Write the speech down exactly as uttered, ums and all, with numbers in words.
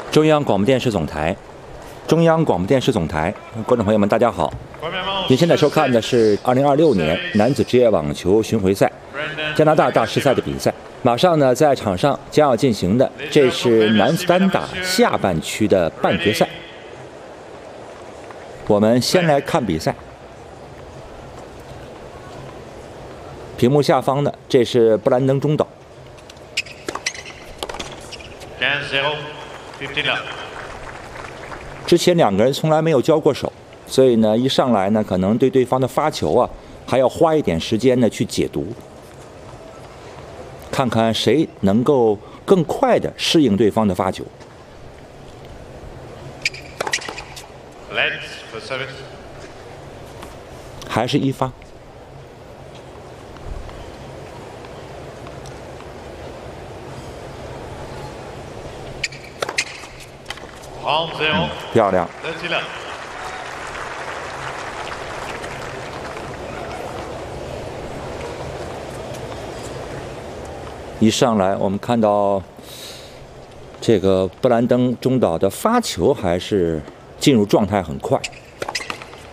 中央广播电视总台，中央广播电视总台，观众朋友们，大家好。您现在收看的是二零二六年男子职业网球巡回赛加拿大大师赛的比赛。马上呢，在场上将要进行的，这是男子单打下半区的半决赛。我们先来看比赛。屏幕下方的，这是布兰登中岛。 之前两个人从来没有交过手，所以呢，一上来呢，可能对对方的发球啊，还要花一点时间呢去解读，看看谁能够更快的适应对方的发球。还是一发。 嗯、漂亮。一上来，我们看到这个布兰登中岛的发球还是进入状态很快。